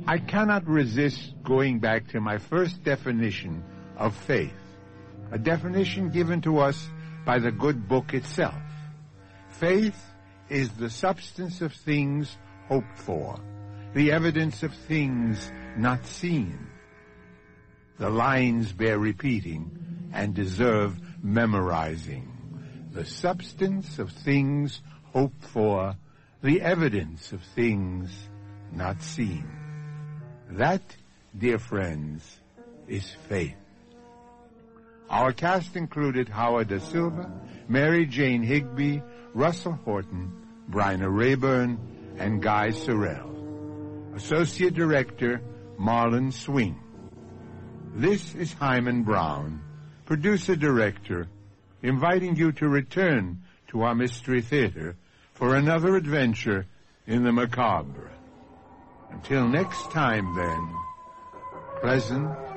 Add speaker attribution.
Speaker 1: I cannot resist going back to my first definition of faith, a definition given to us by the good book itself. Faith is the substance of things hoped for, the evidence of things not seen. The lines bear repeating and deserve memorizing. The substance of things hoped for, the evidence of things not seen. That, dear friends, is faith. Our cast included Howard Da Silva, Mary Jane Higby, Russell Horton, Bryna Rayburn, and Guy Sorrell. Associate Director, Marlon Swing. This is Hyman Brown, Producer-Director, inviting you to return to our Mystery Theater for another adventure in the macabre. Until next time, then, pleasant